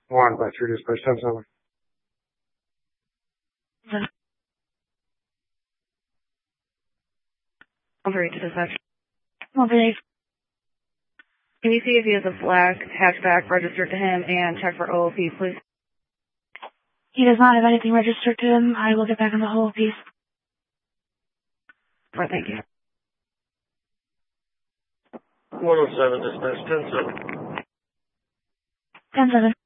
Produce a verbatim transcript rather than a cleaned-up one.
One by three dispatch ten seven. Over to dispatch. Okay. Can you see if he has a black hatchback registered to him and check for O O P, please? He does not have anything registered to him. I will get back on the whole piece. All right, thank you. one oh seven dispatch ten seven. ten seven.